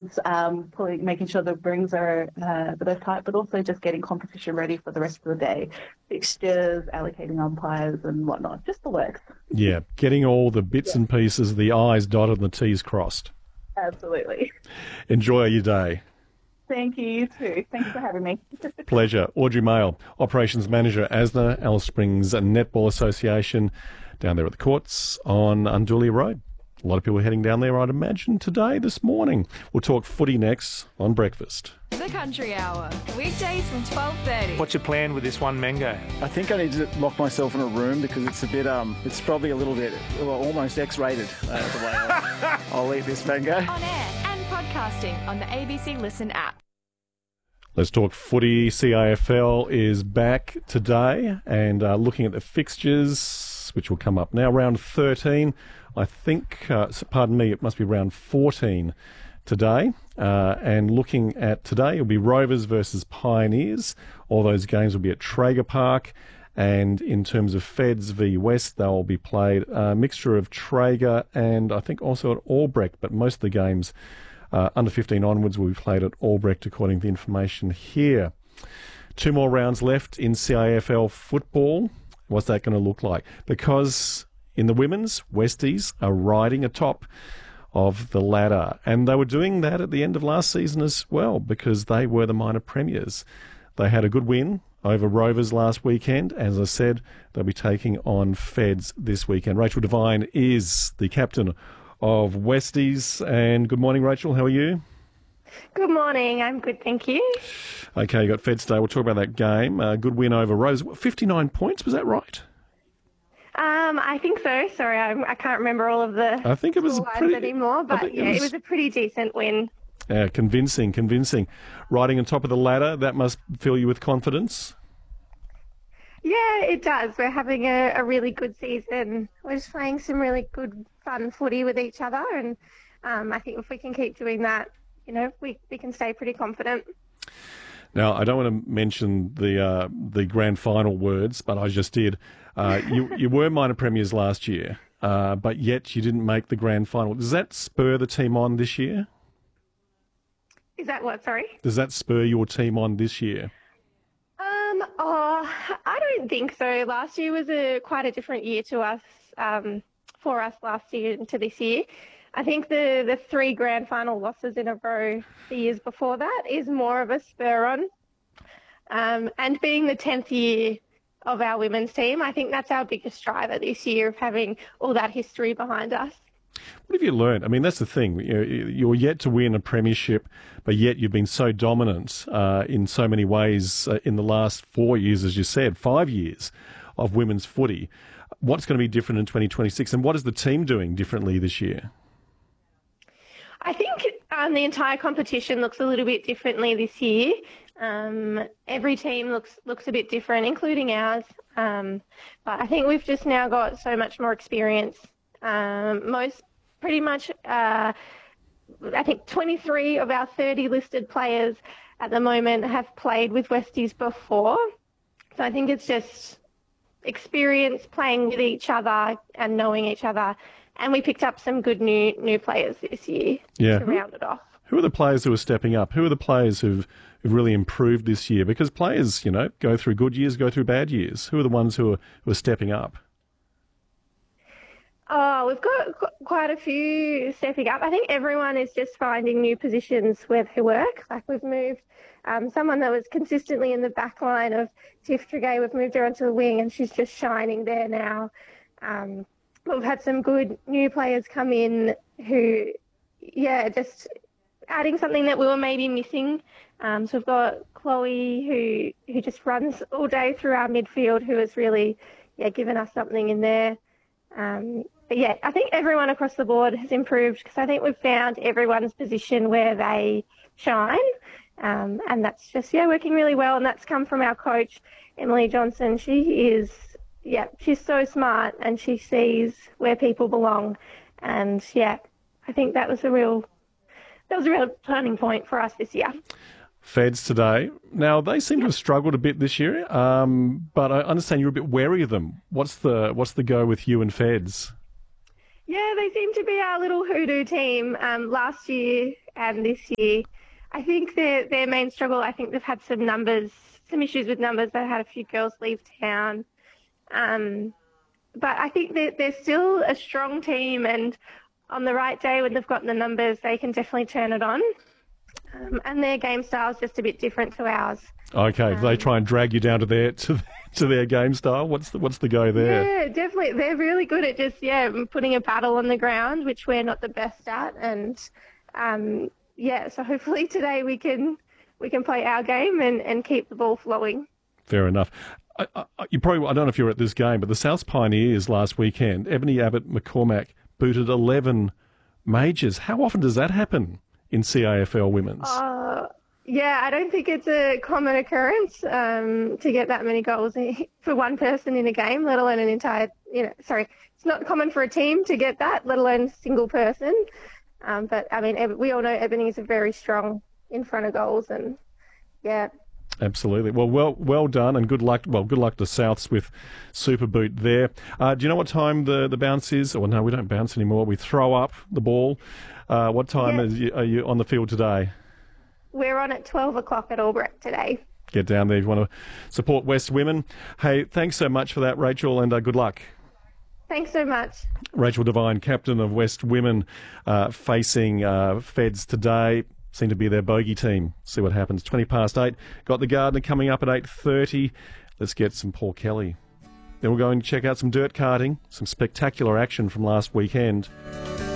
rings, making sure the rings are a bit tight, but also just getting competition ready for the rest of the day. Fixtures, allocating umpires and whatnot, just the works. Yeah, getting all the bits and pieces, the I's dotted and the T's crossed. Absolutely. Enjoy your day. Thank you, you too. Thanks for having me. Pleasure. Audrey Mail, Operations Manager, ASNA, Alice Springs Netball Association, down there at the courts on Undulia Road. A lot of people heading down there, I'd imagine, this morning. We'll talk footy next on Breakfast. The Country Hour, weekdays from 12:30. What's your plan with this one mango? I think I need to lock myself in a room because it's a bit, it's probably a little bit, almost X-rated the way I'll eat this mango. On air and podcasting on the ABC Listen app. Let's talk footy. CAFL is back today and looking at the fixtures, which will come up now. Round 13, I think, pardon me, it must be round 14 today. And looking at today, it'll be Rovers versus Pioneers. All those games will be at Traeger Park. And in terms of Feds v West, they'll be played a mixture of Traeger and I think also at Albrecht, but most of the games under 15 onwards will be played at Albrecht, according to the information here. 2 more rounds left in CAFL football. What's that going to look like? Because in the women's, Westies are riding atop of the ladder. And they were doing that at the end of last season as well, because they were the minor premiers. They had a good win over Rovers last weekend. As I said, they'll be taking on Feds this weekend. Rachel Devine is the captain of Westies. And good morning, Rachel. How are you? Good morning. I'm good, thank you. Okay, you got Feds today. We'll talk about that game. Good win over Rovers. 59 points, was that right? I think so. Sorry, I can't remember all of the I think it was pretty, anymore, but it was a pretty decent win. Convincing. Riding on top of the ladder, that must fill you with confidence. Yeah, it does. We're having a really good season. We're just playing some really good, fun footy with each other, and I think if we can keep doing that, we can stay pretty confident. Now, I don't want to mention the grand final words, but I just did. You were minor premiers last year, but yet you didn't make the grand final. Does that spur the team on this year? Is that what, sorry? Does that spur your team on this year? I don't think so. Last year was quite a different year to us, for us last year into this year. I think the 3 grand final losses in a row the years before that is more of a spur on. And being the 10th year of our women's team, I think that's our biggest driver this year, of having all that history behind us. What have you learned? I mean, that's the thing. You're yet to win a premiership, but yet you've been so dominant in so many ways in the last 4 years, as you said, 5 years of women's footy. What's going to be different in 2026, and what is the team doing differently this year? I think the entire competition looks a little bit differently this year. Every team looks a bit different, including ours. But I think we've just now got so much more experience. I think 23 of our 30 listed players at the moment have played with Westies before. So I think it's just experience playing with each other and knowing each other. And we picked up some good new players this year to round it off. Who are the players who are stepping up? Who are the players who've really improved this year? Because players, go through good years, go through bad years. Who are the ones who are stepping up? Oh, we've got quite a few stepping up. I think everyone is just finding new positions where they work. Like we've moved someone that was consistently in the back line of Tiff Tregay, we've moved her onto the wing and she's just shining there now. We've had some good new players come in who, just adding something that we were maybe missing. So we've got Chloe who just runs all day through our midfield, who has really given us something in there. But I think everyone across the board has improved, because I think we've found everyone's position where they shine. And that's just, working really well. And that's come from our coach, Emily Johnson. She's so smart and she sees where people belong. And I think that was a real turning point for us this year. Feds today. Now, they seem to have struggled a bit this year, but I understand you're a bit wary of them. What's the go with you and Feds? Yeah, they seem to be our little hoodoo team last year and this year. I think their main struggle, I think they've had some issues with numbers. They've had a few girls leave town. But I think they're still a strong team, and on the right day when they've got the numbers, they can definitely turn it on. And their game style is just a bit different to ours. Okay, they try and drag you down to their game style. What's the go there? Yeah, definitely. They're really good at just putting a paddle on the ground, which we're not the best at. And so hopefully today we can play our game and keep the ball flowing. Fair enough. I don't know if you were at this game, but the South Pioneers last weekend, Ebony Abbott McCormack booted 11 majors. How often does that happen in CAFL women's? Yeah, I don't think it's a common occurrence to get that many goals for one person in a game, let alone an entire, it's not common for a team to get that, let alone a single person. But, I mean, we all know Ebony is very strong in front of goals, and, yeah. Absolutely. Well done, and good luck. Well, good luck to Souths with Super Boot there. Do you know what time the bounce is? Well, no, we don't bounce anymore. We throw up the ball. What time are you on the field today? We're on at 12 o'clock at Albrecht today. Get down there if you want to support West Women. Hey, thanks so much for that, Rachel, and good luck. Thanks so much. Rachel Devine, captain of West Women, facing Feds today. Seem to be their bogey team. See what happens. 8:20. Got the Gardener coming up at 8:30. Let's get some Paul Kelly. Then we're going to check out some dirt karting, some spectacular action from last weekend.